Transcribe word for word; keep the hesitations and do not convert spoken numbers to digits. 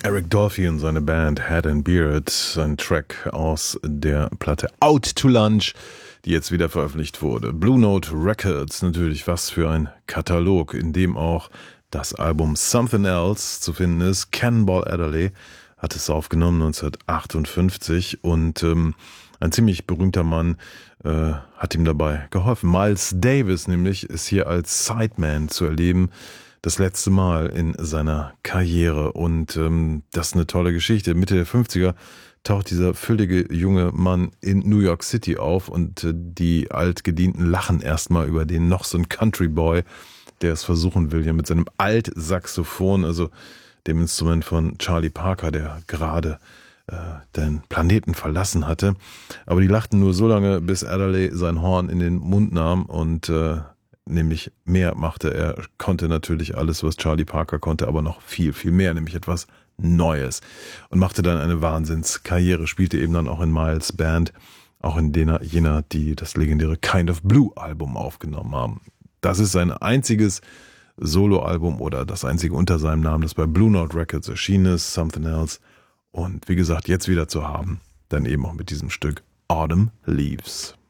Eric Dolphy und seine Band Head and Beard, ein Track aus der Platte Out to Lunch, die jetzt wieder veröffentlicht wurde. Blue Note Records, natürlich was für ein Katalog, in dem auch das Album Something Else zu finden ist. Cannonball Adderley hat es aufgenommen neunzehnhundertachtundfünfzig und ähm, ein ziemlich berühmter Mann äh, hat ihm dabei geholfen. Miles Davis nämlich ist hier als Sideman zu erleben, das letzte Mal in seiner Karriere. Und ähm, das ist eine tolle Geschichte. Mitte der fünfziger taucht dieser füllige junge Mann in New York City auf und äh, die Altgedienten lachen erstmal über den noch so ein Country Boy, der es versuchen will, hier mit seinem Altsaxophon, also dem Instrument von Charlie Parker, der gerade äh, den Planeten verlassen hatte. Aber die lachten nur so lange, bis Adderley sein Horn in den Mund nahm und äh, nämlich mehr machte. Er konnte natürlich alles, was Charlie Parker konnte, aber noch viel, viel mehr, nämlich etwas Neues. Und machte dann eine Wahnsinnskarriere, spielte eben dann auch in Miles' Band, auch in jener, jener, die das legendäre Kind of Blue Album aufgenommen haben. Das ist sein einziges Soloalbum oder das einzige unter seinem Namen, das bei Blue Note Records erschienen ist, Something Else. Und wie gesagt, jetzt wieder zu haben, dann eben auch mit diesem Stück Autumn Leaves.